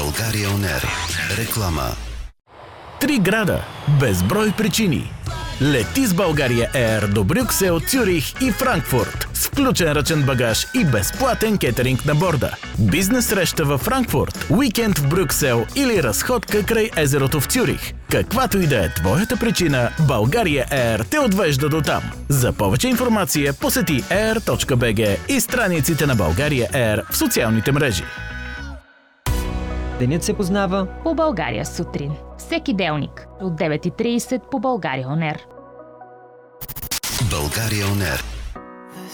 България On Air. Реклама. 3 града. Безброй причини. Лети с България Air до Брюксел, Цюрих и Франкфурт. С включен ръчен багаж и безплатен кетеринг на борда. Бизнес среща във Франкфурт, уикенд в Брюксел или разходка край езерото в Цюрих. Каквато и да е твоята причина, България Air те отвежда до там. За повече информация посети air.bg и страниците на България Air в социалните мрежи. Денят се познава по България сутрин. Всеки делник от 9:30 по България On Air. България On Air.